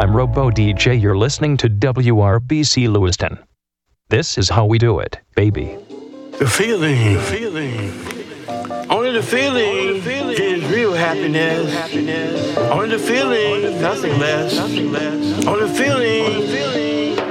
I'm Robo DJ. You're listening to WRBC Lewiston. This is how we do it, baby. The feeling. Only the feeling is real happiness. Only the feeling, nothing less. Only the feeling